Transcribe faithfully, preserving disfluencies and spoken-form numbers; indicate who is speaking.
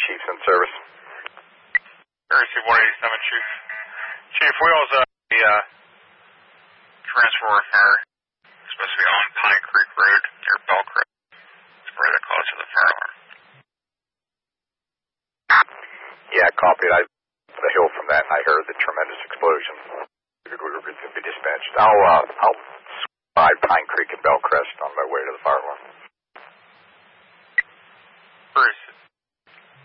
Speaker 1: Chief's in service.
Speaker 2: Courtesy one eighty-seven, Chief. Chief, we also have the uh, transformer fire. It's supposed to be on Pine Creek Road near Bellcrest. It's where the cause of the fire alarm.
Speaker 1: Yeah, copied. I the hill from that, and I heard the tremendous explosion. We were going to be dispatched. I'll uh, I'll by Pine Creek and Bellcrest on my way to the fire alarm.
Speaker 2: Bruce.